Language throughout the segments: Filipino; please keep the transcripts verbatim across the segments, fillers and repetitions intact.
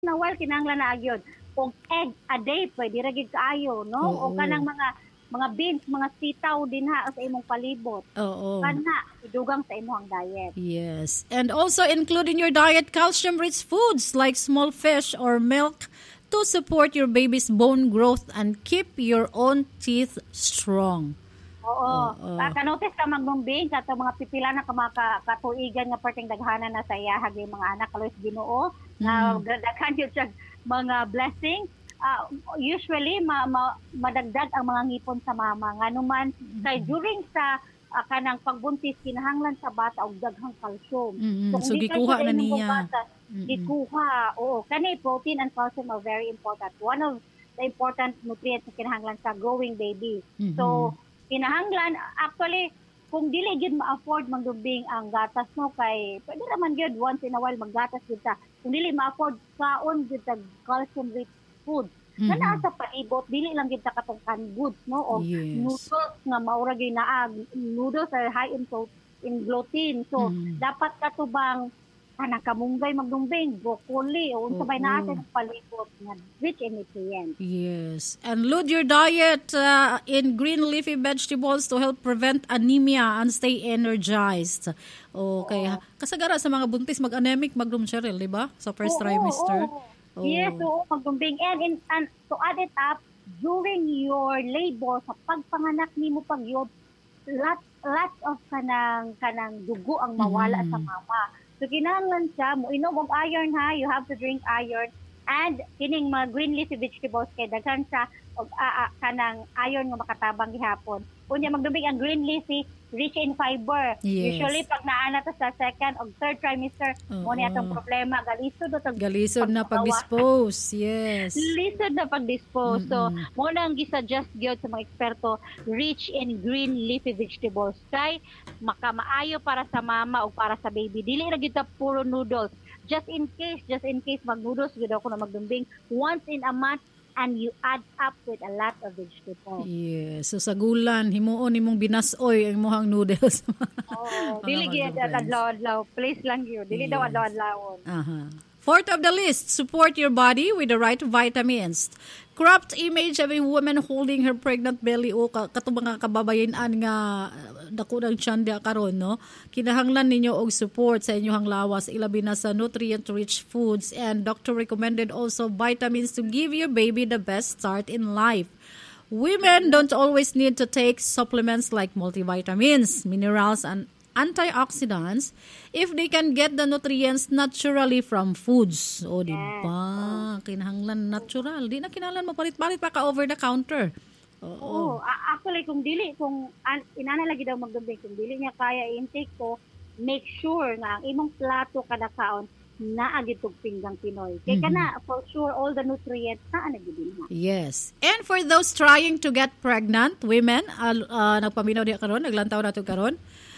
na while kinahanglan na agyod og egg a day pwede ra gid kaayo no Oo. o kanang mga mga beans mga sitaw dinha sa imong palibot Oo. kana idugang sa imong diet. Yes. And also include in your diet calcium-rich foods like small fish or milk to support your baby's bone growth and keep your own teeth strong. Oo. Oo. Ka-notice ka magbumbing sa mga pipila na ka mga ka- katuigan nga perting daghanan na sa iyahag yung mga anak kalos Ginoo na Mm. daghan yun siya mga blessing. Ah, usually ma, ma, madagdag ang mga ngipon sa mama nganuman kay during sa ah, kanang pagbuntis kinahanglan sa bata og daghang calcium. Mm-mm. So, kung di kayo gikuha sa na inyong niya. bata, Mm-mm. gikuha. Oo, kani protein and calcium are very important. One of the important nutrients na kinahanglan sa growing baby. Mhm. So kinahanglan actually kung dili gyud ma-afford magdubing ang gatas mo kay pwede raman gyud once in a while maggatas gyud ta. Kung dili ma-afford kaon gyud ta calcium rich food. Mhm. Kana sa palibot dili lang gyud ta katong canned goods no o Yes. noodles nga maura gyud naa noodles are high in pro- in gluten. So Mhm. dapat katubang kanang kamunggay magdumbing, broccoli o unsa bay Oo. naa sa palibot nga rich in nutrients. Yes. And load your diet uh, in green leafy vegetables to help prevent anemia and stay energized. Okay. Kasagara sa mga buntis mag-anemic, mag-room Cheryl, di ba? Sa first Oo, trimester. oo. Oo. Yes, oo, magdumbing. And, in, and to add it up, during your labor, sa pagpanganak nimo pagyod, lot, lot of kanang, kanang dugo ang mawala Mhm. sa mama. So, kinahanglan siya, mo inom og iron ha, you have to drink iron. And kining mga green leafy vegetables kay daghan siya og ah, ah, kanang iron nga makatabang gihapon. Unya magdubig ang green leafy rich in fiber. Yes. Usually pag naana ta sa second o third trimester, mo ni atong Oo. problema galisod o tag Galisod na pagbawa. pag-dispose. Yes. Lisod na pag-dispose. So, Mm-mm. mo na ang gisuggest gyud sa mga eksperto, rich in green leafy vegetables. Kay makamaayo para sa mama o para sa baby. Dili ra gyud ta puro noodles. Just in case, just in case mag-noodles gyud ako na magdumbing once in a month and you add up with a lot of vegetables. Yes. So sa gulan, himuon imong binasoy ang mohang noodles. Oh, Mga dili gyud magdumbing. adlaw-adlaw. Please lang gyud. Dili daw Yes. adlaw-adlawon. Aha. Fourth of the list, support your body with the right vitamins. Cropped image of a woman holding her pregnant belly o ka, katong mga kababayan-an nga uh, dako ng tiyan dia karon no. Kinahanglan ninyo og support sa inyong lawas ilabi na sa nutrient-rich foods, and doctor recommended also vitamins to give your baby the best start in life. Women don't always need to take supplements like multivitamins, minerals, and antioxidants if they can get the nutrients naturally from foods. O, di ba? Kinahanglan natural. Di na kinahanglan mo palit-palit pa ka over the counter. Oo. Oo, a- actually kung dili kung an, inana lagi daw magdumbing kung dili niya kaya i-intake ko, make sure nga ang imong plato kada kaon naa gid tug pinggang Pinoy. Kay Mhm. kana for sure all the nutrients naa na gid dinha. Yes. And for those trying to get pregnant, women, uh, uh, nagpaminaw diya karon, naglantaw na to karon.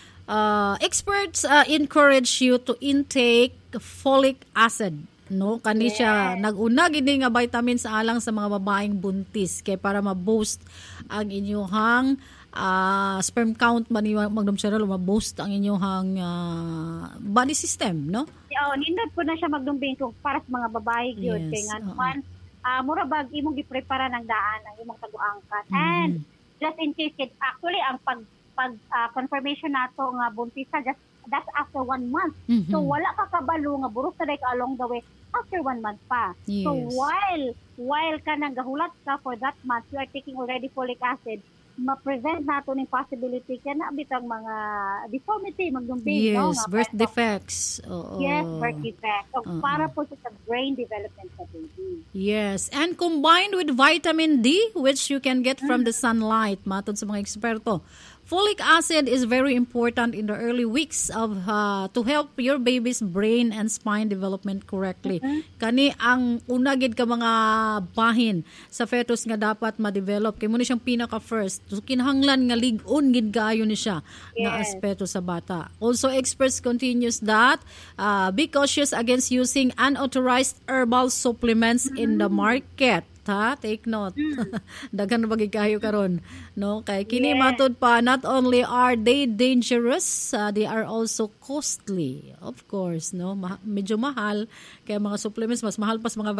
Uh, experts uh, encourage you to intake folic acid. No, kani siya nag-una gid nga vitamins alang sa mga babaeng buntis kay para ma-boost ang inyong uh, sperm count man ni Magdum Cheryl, ma-boost ang inyong uh, body system, no? Oh, nindot ko na siya magdumbing kung para sa mga babae gyud Yes, kay nga oo. naman ah mura bag imong giprepara ng daan ang imong tagu-angkat. Mhm. And just in case kay actually ang pag pag ah, confirmation nato nga buntisa just that's after one month. Mhm. So wala ka kabalo nga burok sa ka along the way after one month pa. So Yes. while while ka nang gahulat ka for that month, you are taking already folic acid, ma-prevent nato ning possibility ka na bitang mga deformity magdumbing no Yes, nga birth parang- defects. Oo. Yes, birth defect. So, Oo. para po sa brain development sa baby. Yes, and combined with vitamin D, which you can get from the sunlight, matod sa mga eksperto. Folic acid is very important in the early weeks of uh, to help your baby's brain and spine development correctly. Kani ang unagid ka mga bahin sa fetus nga dapat ma-develop. Kay mo ni siyang pinaka first. So, kinahanglan nga lig-on gid kaayo ni siya nga Yes. aspeto sa bata. Also, experts continues that uh, be cautious against using unauthorized herbal supplements in the market. Ha, take note. Daghan na bagay kayo karon, no? Kay kini Yes. matud pa, not only are they dangerous, uh, they are also costly. Of course, no? Ma- medyo mahal kay mga supplements, mas mahal pa sa mga